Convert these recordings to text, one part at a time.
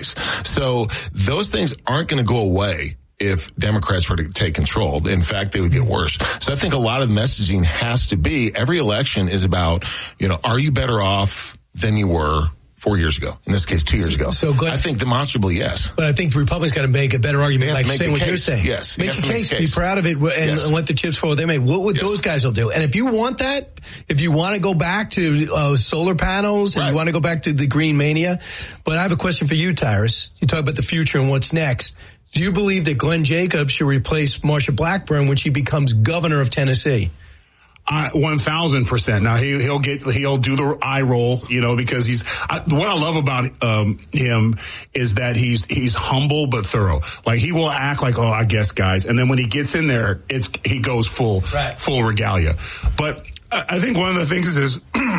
place. So those things aren't going to go away if Democrats were to take control. In fact, they would get worse. So I think a lot of messaging has to be, every election is about, are you better off than you were 4 years ago? In this case, 2 years ago. So Glenn, I think demonstrably, yes. But I think the Republicans got to make a better argument, like saying what you're saying. Yes. Make a case, be proud of it, and let the chips fall where they may. What would those guys will do? And if you want that, if you want to go back to solar panels, and you want to go back to the green mania, but I have a question for you, Tyrus. You talk about the future and what's next. Do you believe that Glenn Jacobs should replace Marsha Blackburn when she becomes governor of Tennessee? 1,000%. Now he'll do the eye roll, because what I love about him is that he's humble but thorough. Like, he will act like, oh, I guess, guys, and then when he gets in there, he goes full regalia. But I think one of the things is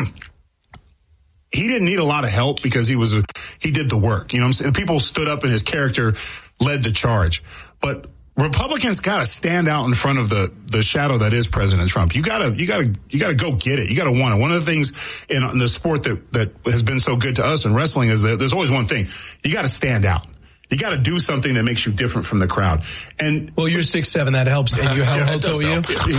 he didn't need a lot of help because he did the work. You know what I'm saying? People stood up and his character led the charge. But Republicans got to stand out in front of the shadow that is President Trump. You got to go get it. You got to want it. One of the things in the sport that has been so good to us in wrestling is that there's always one thing. You got to stand out. You got to do something that makes you different from the crowd. And well, you're 6'7", that helps. And how tall are you?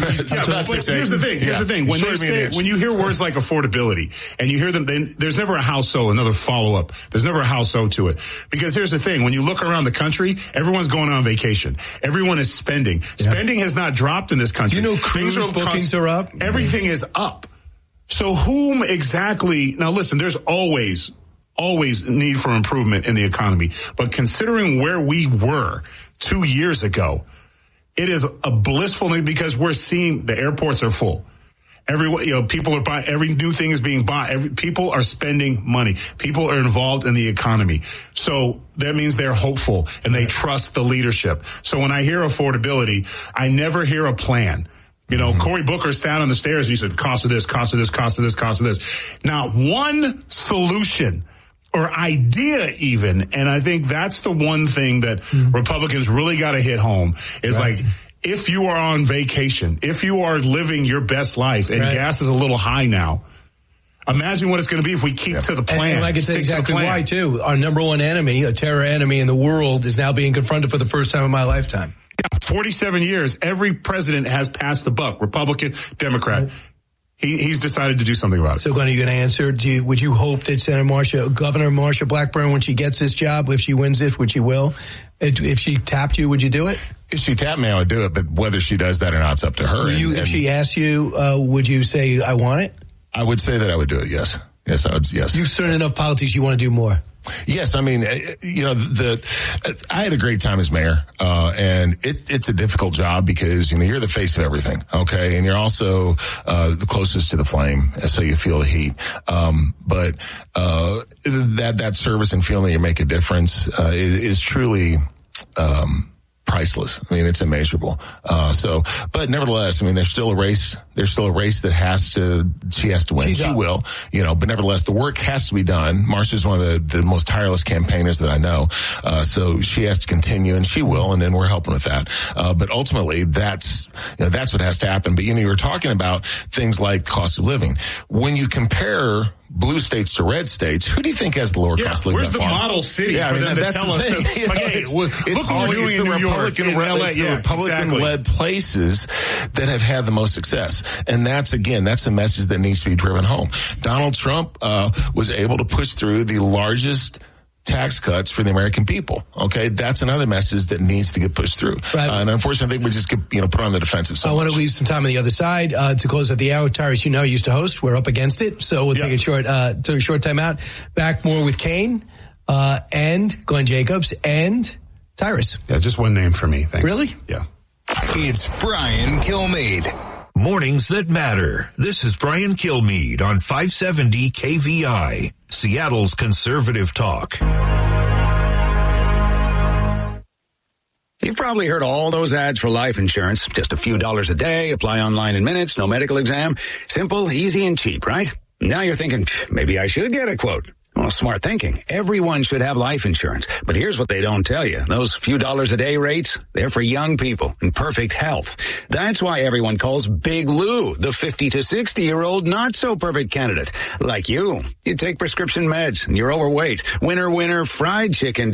But here's the thing. When you hear words like affordability and you hear them, then there's never a how so, another follow up. There's never a how so to it. Because here's the thing. When you look around the country, everyone's going on vacation. Everyone is spending. Yeah. Spending has not dropped in this country. Do you know cruise bookings are up? Everything is up. So whom exactly? Now listen, there's always need for improvement in the economy. But considering where we were 2 years ago, it is a blissful thing because we're seeing the airports are full. People are buying, every new thing is being bought. People are spending money. People are involved in the economy. So that means they're hopeful and they trust the leadership. So when I hear affordability, I never hear a plan. Cory Booker sat on the stairs and he said, cost of this, cost of this, cost of this, cost of this. Now, one solution or idea even, and I think that's the one thing that Republicans really got to hit home, is like, if you are on vacation, if you are living your best life and gas is a little high now, imagine what it's going to be if we keep to the plan. And I can say exactly why, too. Our number one enemy, a terror enemy in the world, is now being confronted for the first time in my lifetime. Yeah, 47 years, every president has passed the buck, Republican, Democrat. He's decided to do something about it. So, Glenn, are you going to answer? Would you hope that Governor Marsha Blackburn, when she gets this job, if she wins it, which she will, if she tapped you, would you do it? If she tapped me, I would do it. But whether she does that or not, it's up to her. If she asked you, would you say, I want it? I would say that I would do it, yes. Yes, I would, yes. You've seen enough politics, you want to do more. Yes, I mean, I had a great time as mayor, and it's a difficult job because, you're the face of everything, okay? And you're also, the closest to the flame, so you feel the heat. But that service and feeling that you make a difference, is truly, priceless. I mean, it's immeasurable. But nevertheless, I mean, there's still a race that she has to win. She will, but nevertheless, the work has to be done. Marsha's one of the most tireless campaigners that I know. So she has to continue and she will, and then we're helping with that. But ultimately, that's what has to happen. But, you were talking about things like cost of living. When you compare blue states to red states, who do you think has the lower cost of living? Where's the model city for them to tell us? It's the Republican-led places that have had the most success. And that's the message that needs to be driven home. Donald Trump was able to push through the largest tax cuts for the American people. Okay, that's another message that needs to get pushed through. Right. And unfortunately, I think we just get put on the defensive. I want to leave some time on the other side to close out the hour. Tyrus, I used to host. We're up against it, so we'll take a short time out. Back more with Kane and Glenn Jacobs and Tyrus. Yeah, just one name for me. Thanks. Really? Yeah. It's Brian Kilmeade. Mornings that matter. This is Brian Kilmeade on 570 KVI, Seattle's conservative talk. You've probably heard all those ads for life insurance. Just a few dollars a day, apply online in minutes, no medical exam. Simple, easy, and cheap, right? Now you're thinking, maybe I should get a quote. Well, smart thinking. Everyone should have life insurance. But here's what they don't tell you. Those few dollars a day rates, they're for young people in perfect health. That's why everyone calls Big Lou the 50 to 60-year-old not-so-perfect candidate. Like you. You take prescription meds and you're overweight. Winner, winner, fried chicken